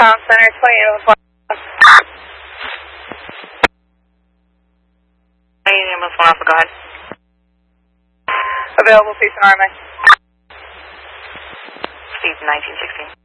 Town Center, 28 ambulance 1 Alpha, go ahead. Available patient RMA. Steve, 1916.